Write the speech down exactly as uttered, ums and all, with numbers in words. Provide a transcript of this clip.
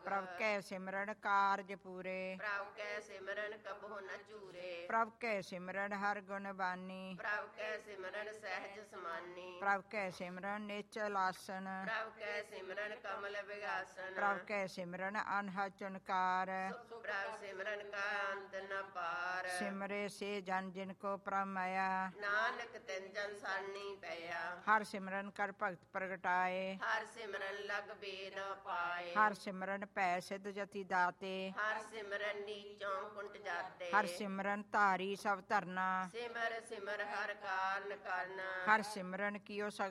ਪ੍ਰਭ ਕੈ ਸਿਮਰਨ ਕਾਰਜ ਪੂਰੇ ਪ੍ਰਭ ਕੈ ਸਿਮਰਨ ਕਬਹੁ ਨ ਚੂਰੇ ਪ੍ਰਭ ਕੈ ਸਿਮਰਨ ਹਰ ਗੁਣ ਬਾਨੀ ਪ੍ਰਭ ਕੈ ਸਿਮਰਨ ਸਹਿਜ ਸਮਾਨੀ ਪ੍ਰਭ ਕੈ ਸਿਮਰਨ ਨਿਚਲ ਆਸਨ ਪ੍ਰਭ ਕੈ ਸਿਮਰਨ ਕਮਲ ਵਿਗਾਸਨ ਪ੍ਰਭ ਕੈ ਸਿਮਰਨ ਅਨਹਦ ਚੁਨਕਾਰ ਪ੍ਰਭ ਸਿਮਰਨ ਕਾ ਅੰਤ ਨ ਪਾਰ ਸਿਮਰੇ ਸੇ ਜਨ ਜਿਨ ਕੋ ਪ੍ਰਮਇਆ ਨਾਨਕ ਤਿਨ ਜਨ ਸਾਨੀ ਪਿਆ ਹਰ ਸਿਮਰਨ ਕਰ ਭਗਤ ਪ੍ਰਗਟਾਏ ਹਰ ਸਿਮਰਨ ਲਗ ਬੇਦ ਪਾਏ ਹਰ ਸਿਮਰਨ ਭੈ ਸਿਧ ਜਤੀ ਦਾਤੇ ਹਰ ਸਿਮਰਨ ਨੀਚੋਂ ਕੁੰਟ ਜਾਤੇ ਹਰ ਸਿਮਰਨ ਧਾਰੀ ਸਭ ਧਰਨਾ ਸਿਮਰ ਸਿਮਰ ਹਰ ਕਾਰਨ ਕਰਨਾ ਹਰ ਸਿਮਰਨ ਕੀਓ ਸਗਲ